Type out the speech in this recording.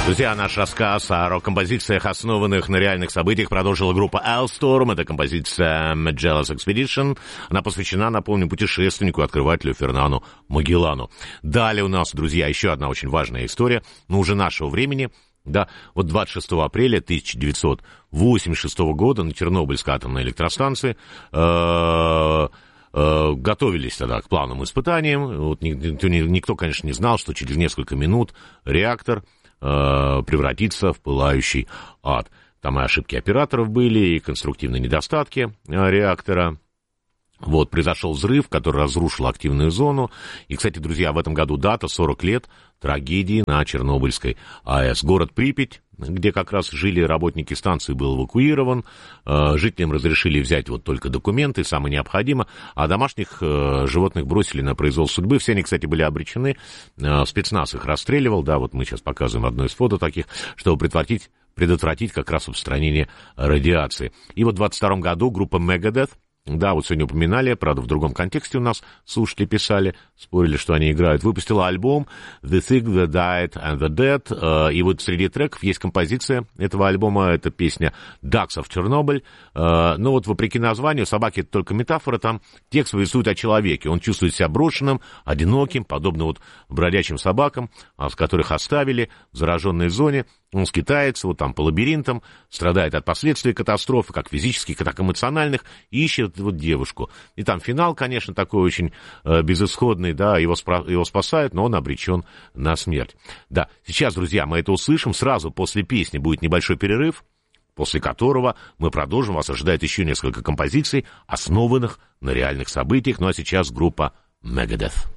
Друзья, наш рассказ о рок-композициях, основанных на реальных событиях, продолжила группа Alestorm. Это композиция Magellan's Expedition. Она посвящена, напомню, путешественнику и открывателю Фернану Магеллану. Далее у нас, друзья, еще одна очень важная история, но уже нашего времени. Да, вот 26 апреля 1986 года на Чернобыльской атомной электростанции готовились тогда к плановым испытаниям. Вот никто, конечно, не знал, что через несколько минут реактор превратиться в пылающий ад. Там и ошибки операторов были, и конструктивные недостатки реактора. Вот, произошел взрыв, который разрушил активную зону. И, кстати, друзья, в этом году дата 40 лет трагедии на Чернобыльской АЭС. Город Припять, где как раз жили работники станции, был эвакуирован. Жителям разрешили взять вот только документы, самое необходимое. А домашних животных бросили на произвол судьбы. Все они, кстати, были обречены. Спецназ их расстреливал. Да, вот мы сейчас показываем одно из фото таких, чтобы предотвратить как раз распространение радиации. И вот в 22 году группа Megadeth, да, вот сегодня упоминали, правда, в другом контексте у нас слушатели писали, спорили, что они играют, выпустила альбом The Sick, The Died and The Dead, и вот среди треков есть композиция этого альбома, это песня Ducks of Chernobyl, но вот вопреки названию, собаки — это только метафора, там текст повествует о человеке, он чувствует себя брошенным, одиноким, подобно вот бродячим собакам, с которых оставили в зараженной зоне. Он скитается вот там по лабиринтам, страдает от последствий катастрофы, как физических, так и эмоциональных, и ищет вот девушку. И там финал, конечно, такой очень безысходный, да, его спасают, но он обречен на смерть. Да, сейчас, друзья, мы это услышим, сразу после песни будет небольшой перерыв, после которого мы продолжим, вас ожидает еще несколько композиций, основанных на реальных событиях, ну а сейчас группа Megadeth.